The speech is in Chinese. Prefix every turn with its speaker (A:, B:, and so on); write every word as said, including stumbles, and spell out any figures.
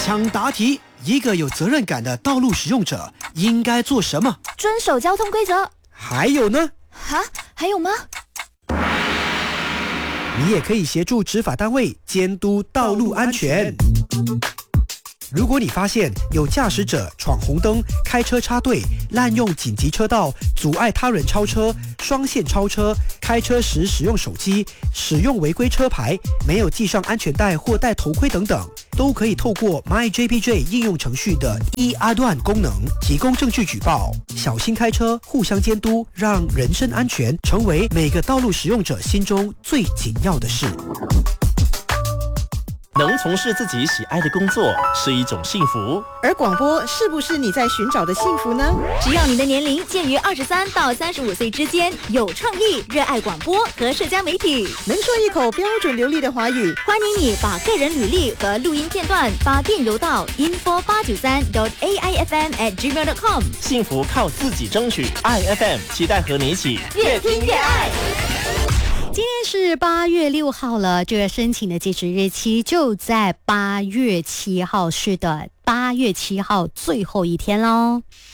A: 抢答题，一个有责任感的道路使用者应该做什么？
B: 遵守交通规则。
A: 还有呢？
B: 哈，还有吗？
A: 你也可以协助执法单位监督道路安全。如果你发现有驾驶者闯红灯、开车插队、滥用紧急车道、阻碍他人超车、双线超车、开车时使用手机、使用违规车牌、没有系上安全带或戴头盔等等，都可以透过 MyJPJ 应用程序的 E 阿段功能提供证据举报。小心开车，互相监督，让人身安全成为每个道路使用者心中最紧要的事。
C: 能从事自己喜爱的工作是一种幸福，
D: 而广播是不是你在寻找的幸福呢？
B: 只要你的年龄介于二十三到三十五岁之间，有创意，热爱广播和社交媒体，
D: 能说一口标准流利的华语，
B: 欢迎你把个人履历和录音片段发电邮到 info 八九三 a i f m at gmail dot com。
C: 幸福靠自己争取。 I F M 期待和你一起
B: 越听越爱。
E: 今天是八月六号了，这个申请的截止日期就在八月七号。是的，八月七号最后一天喽。